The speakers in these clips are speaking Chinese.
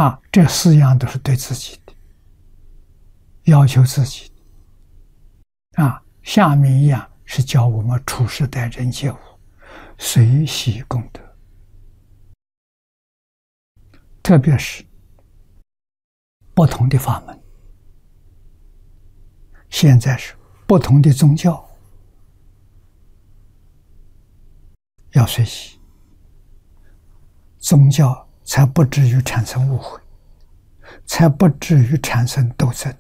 这4样都是对自己的要求，自己的。下面1样是教我们处事待人接物，随喜功德。特别是不同的法门，现在是不同的宗教，要随喜，宗教才不至于产生误会，才不至于产生斗争。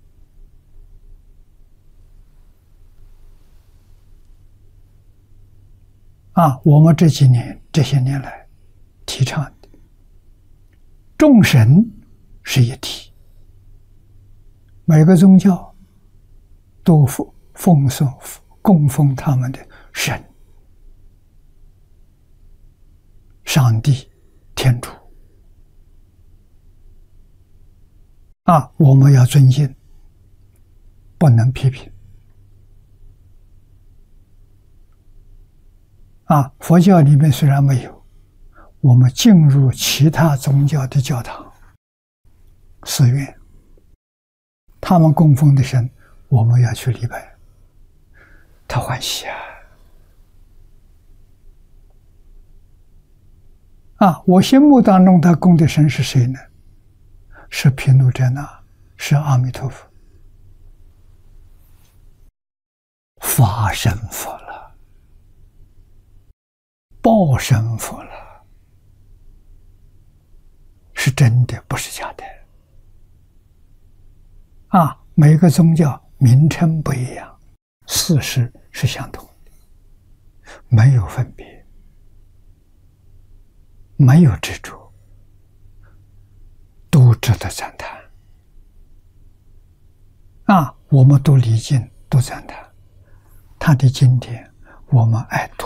我们这些年来提倡的众神是一体，每个宗教都供奉他们的神，上帝、天主。我们要尊敬，不能批评。佛教里面虽然没有，我们进入其他宗教的教堂、寺院，他们供奉的神，我们要去礼拜，他欢喜我心目当中他供的神是谁呢？是毗卢遮那，是阿弥陀佛，法身佛了，报身佛了，是真的，不是假的。每个宗教名称不一样，事实是相同的，没有分别，没有执着，都值得赞叹。我们都礼敬，都赞叹他的经典，我们爱读。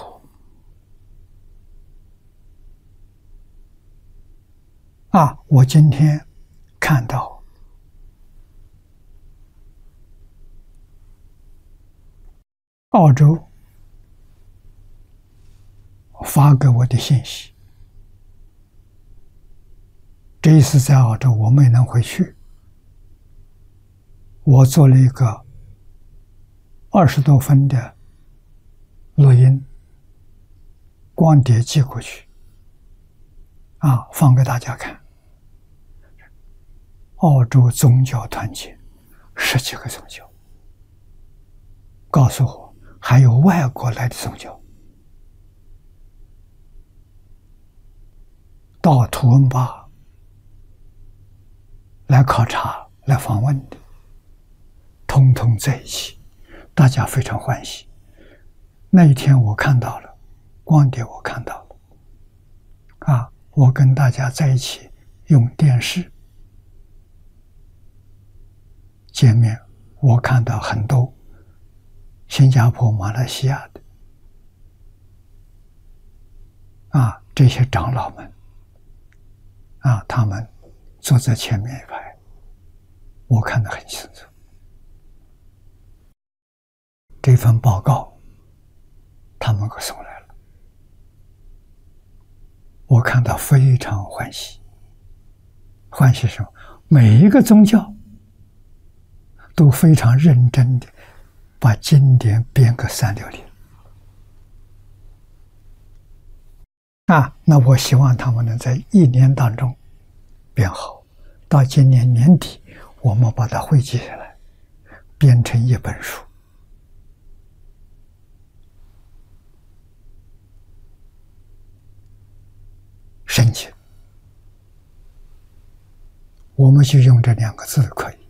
我今天看到澳洲发给我的信息，这一次在澳洲我没能回去，我做了一个20多分的录音，光碟寄过去，放给大家看。澳洲宗教团结10几个宗教，告诉我还有外国来的宗教，到图文巴来考察、来访问的，通通在一起，大家非常欢喜。那一天我看到了，光碟我看到了，我跟大家在一起用电视见面，我看到很多新加坡、马来西亚的这些长老们他们坐在前面一排，我看得很清楚。这份报告他们给送来了，我看到非常欢喜。欢喜什么？每一个宗教都非常认真的把经典编个360。那我希望他们能在1年当中编好，到今年年底我们把它汇集下来，编成一本书。申请，我们就用这2个字可以。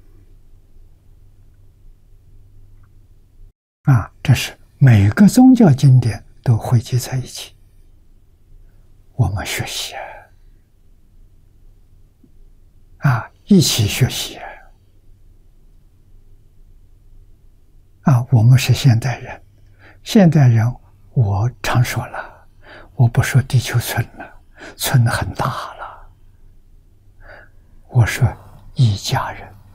这是每个宗教经典都汇集在一起，我们学习一起学习我们是现代人，现代人我常说了，我不说地球村了，村很大了，我说一家人。